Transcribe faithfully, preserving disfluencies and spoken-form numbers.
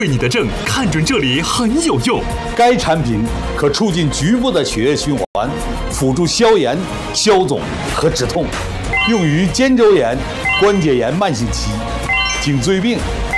对你的症看准这里很有用。 该产品可促进局部的血液循环，辅助消炎、消肿和止痛，用于肩周炎、关节炎慢性期、颈椎病、